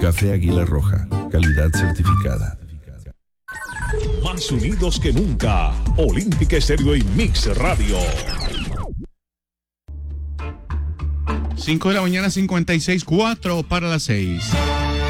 Café Águila Roja, calidad certificada. Más unidos que nunca, Olímpica Estéreo y Mix Radio. 5 de la mañana, 56, 4 para las 6.